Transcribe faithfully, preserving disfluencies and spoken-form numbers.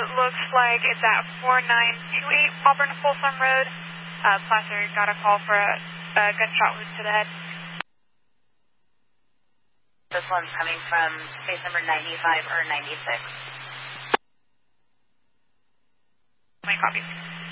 looks like it's at four nine two eight Auburn Folsom Road. Uh, Placer got a call for a, a gunshot wound to the head. This one's coming from case number ninety-five or ninety-six. My copy.